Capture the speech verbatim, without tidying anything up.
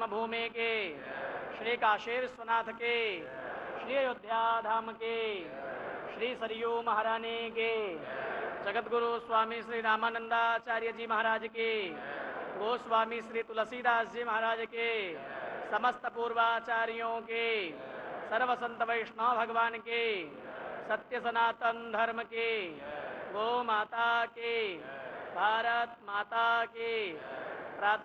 जन्मभूमि के, श्री काशी विश्वनाथ के, श्री अयोध्या धाम के, श्री सरयू महारानी के, जगतगुरु स्वामी श्री रामानंदाचार्य जी महाराज के, गोस्वामी श्री तुलसीदास जी महाराज के, समस्त पूर्वाचार्यों के, सर्व संत वैष्णव भगवान के, सत्य सनातन धर्म के, गो माता के, भारत माता के, प्रातः